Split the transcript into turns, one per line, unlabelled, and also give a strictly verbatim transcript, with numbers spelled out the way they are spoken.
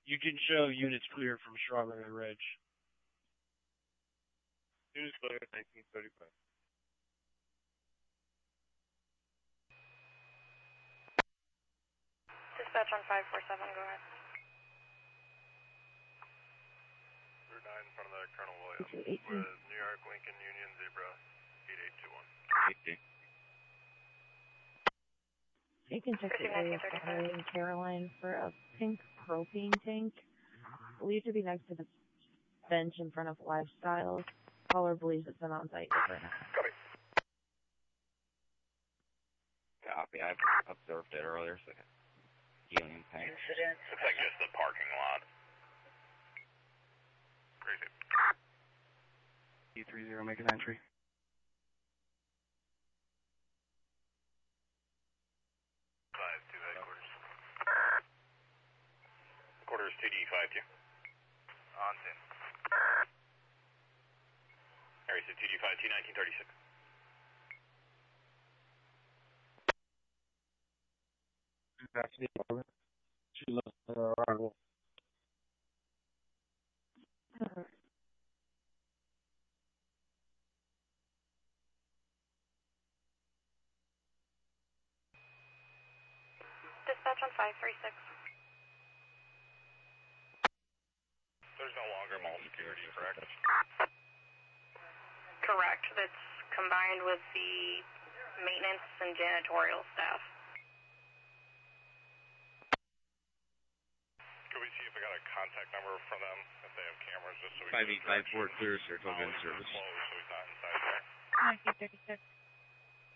You can show units clear from Strawberry Ridge.
Units clear, nineteen thirty-five.
Dispatch on five four seven, go ahead.
Route nine in front of the Colonel Williams
eighteen.
with New York, Lincoln, Union, Zebra, eight eight two one.
eighteen.
You can check the area surrounding Caroline for a pink propane tank, believed to be next to the bench in front of Lifestyles. Caller believes it's been on site right now.
Copy.
Copy. I observed it earlier. So helium tank.
Incident.
Looks like just the parking lot. Crazy.
E three zero, make an entry.
Five two headquarters. Quarters T D five two. On ten. Area T D five two nineteen thirty six.
She loves her arrival.
Dispatch on five three six.
There's no longer mall security, correct?
Correct. That's combined with the maintenance and janitorial staff.
Could we see if we got a contact number from them, if they have cameras, just so we
five
can...
eight five four clear, sir. twelve in service.
Close, so he's not inside there.
nineteen thirty six.